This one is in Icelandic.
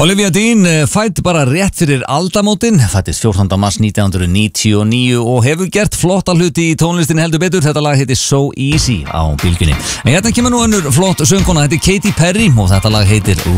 Olivia Dean fætt bara rétt fyrir aldamótin, fættist 14. mars 1999 og hefur gert flotta hluti í tónlistinni heldur betur. Þetta lag heitir So Easy á bylgjunni. En hérna kemur nú önnur flott söngkona, þetta er Katy Perry og þetta lag heitir